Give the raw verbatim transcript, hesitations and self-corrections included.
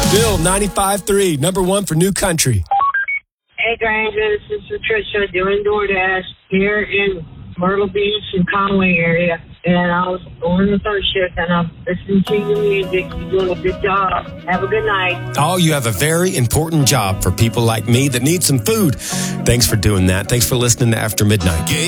Bill, ninety-five three, number one for New Country. Hey, Granger, this is Patricia doing DoorDash here in Myrtle Beach and Conway area. And I was on the third shift, and I'm listening to your music. You're doing a good job. Have a good night. Oh, you have a very important job for people like me that need some food. Thanks for doing that. Thanks for listening to After Midnight.